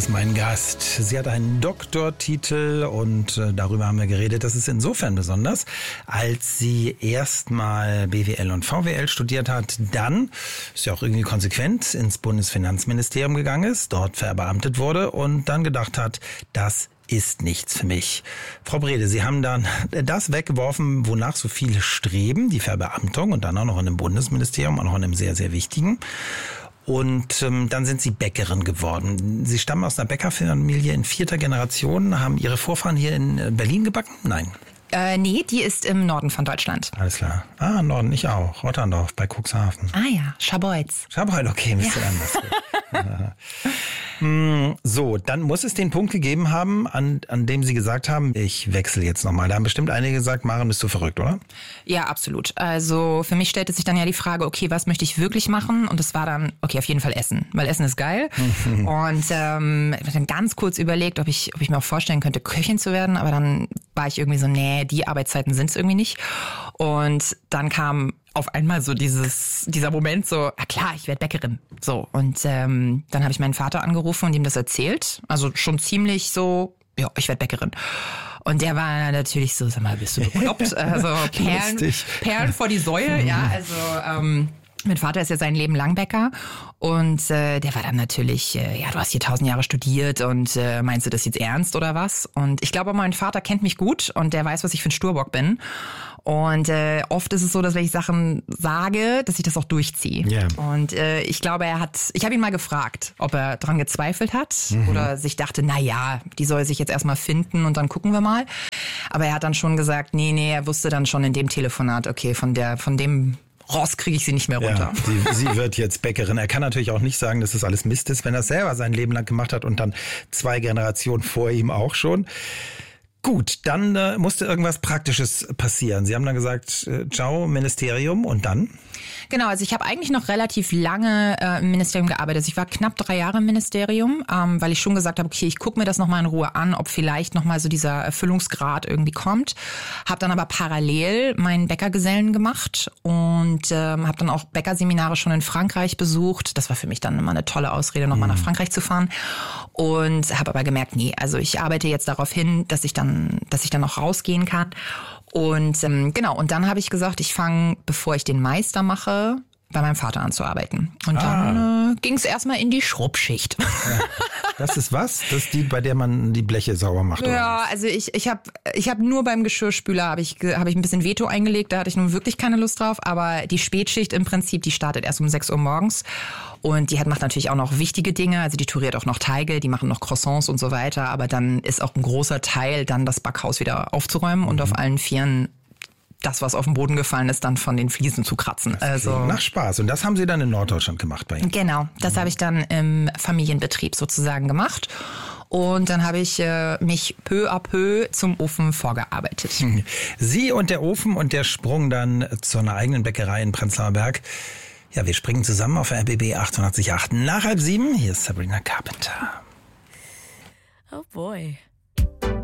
ist mein Gast. Sie hat einen Doktortitel und darüber haben wir geredet. Das ist insofern besonders, als sie erstmal BWL und VWL studiert hat, dann, ist ja auch irgendwie konsequent, ins Bundesfinanzministerium gegangen ist, dort verbeamtet wurde und dann gedacht hat, das ist nichts für mich. Frau Brede, Sie haben dann das weggeworfen, wonach so viele streben, die Verbeamtung und dann auch noch in einem Bundesministerium, auch noch in einem sehr, sehr wichtigen. Und dann sind Sie Bäckerin geworden. Sie stammen aus einer Bäckerfamilie in 4. Generation, haben Ihre Vorfahren hier in Berlin gebacken? Nein. Nee, die ist im Norden von Deutschland. Alles klar. Ah, Norden, ich auch. Rotterndorf bei Cuxhaven. Ah ja, Schabolz. Schabolz, okay, ein bisschen anders. So, dann muss es den Punkt gegeben haben, an dem Sie gesagt haben, ich wechsle jetzt nochmal. Da haben bestimmt einige gesagt, Maren, bist du verrückt, oder? Ja, absolut. Also für mich stellte sich dann ja die Frage, okay, was möchte ich wirklich machen? Und es war dann, okay, auf jeden Fall Essen, weil Essen ist geil. Und ich habe dann ganz kurz überlegt, ob ich mir auch vorstellen könnte, Köchin zu werden. Aber dann war ich irgendwie so, nee, die Arbeitszeiten sind es irgendwie nicht. Und dann kam auf einmal so dieser Moment so, klar, ich werde Bäckerin. So, und dann habe ich meinen Vater angerufen und ihm das erzählt. Also schon ziemlich so, ja, ich werde Bäckerin. Und der war natürlich so, sag mal, bist du bekloppt? Also Perlen vor die Säue, ja, also mein Vater ist ja sein Leben lang Bäcker und der war dann natürlich, ja, du hast hier 1000 Jahre studiert und meinst du das jetzt ernst oder was? Und ich glaube, mein Vater kennt mich gut und der weiß, was ich für ein Sturbock bin. Und oft ist es so, dass wenn ich Sachen sage, dass ich das auch durchziehe. Yeah. Und ich glaube, ich habe ihn mal gefragt, ob er dran gezweifelt hat oder sich dachte, na ja, die soll sich jetzt erstmal finden und dann gucken wir mal. Aber er hat dann schon gesagt, nee, er wusste dann schon in dem Telefonat, okay, von dem Ross kriege ich sie nicht mehr runter. Ja, sie wird jetzt Bäckerin. Er kann natürlich auch nicht sagen, dass das alles Mist ist, wenn er es selber sein Leben lang gemacht hat und dann 2 Generationen vor ihm auch schon. Gut, dann musste irgendwas Praktisches passieren. Sie haben dann gesagt, ciao, Ministerium und dann? Genau, also ich habe eigentlich noch relativ lange im Ministerium gearbeitet. Also ich war knapp 3 Jahre im Ministerium, weil ich schon gesagt habe, okay, ich gucke mir das nochmal in Ruhe an, ob vielleicht nochmal so dieser Erfüllungsgrad irgendwie kommt. Habe dann aber parallel meinen Bäckergesellen gemacht und habe dann auch Bäckerseminare schon in Frankreich besucht. Das war für mich dann immer eine tolle Ausrede, nochmal nach Frankreich zu fahren. Und habe aber gemerkt, nee, also ich arbeite jetzt darauf hin, dass ich dann auch rausgehen kann. Und genau, und dann habe ich gesagt, ich fange, bevor ich den Meister mache, bei meinem Vater an zu arbeiten. Und dann ging es erstmal in die Schrubbschicht. Ja. Das ist was? Das ist die, bei der man die Bleche sauber macht? Ja, also ich hab nur beim Geschirrspüler hab ich ein bisschen Veto eingelegt, da hatte ich nun wirklich keine Lust drauf. Aber die Spätschicht im Prinzip, die startet erst um 6 Uhr morgens. Und die macht natürlich auch noch wichtige Dinge. Also die touriert auch noch Teige, die machen noch Croissants und so weiter. Aber dann ist auch ein großer Teil, dann das Backhaus wieder aufzuräumen und auf allen Vieren das, was auf den Boden gefallen ist, dann von den Fliesen zu kratzen. Also nach Spaß. Und das haben Sie dann in Norddeutschland gemacht bei Ihnen? Genau, das habe ich dann im Familienbetrieb sozusagen gemacht. Und dann habe ich mich peu à peu zum Ofen vorgearbeitet. Sie und der Ofen und der Sprung dann zu einer eigenen Bäckerei in Prenzlauer Berg. Ja, wir springen zusammen auf RBB 88.8. Nach 6:30. Hier ist Sabrina Carpenter. Oh boy.